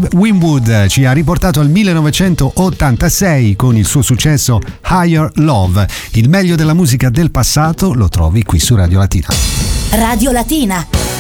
Steve Winwood ci ha riportato al 1986 con il suo successo Higher Love. Il meglio della musica del passato lo trovi qui su Radio Latina. Radio Latina.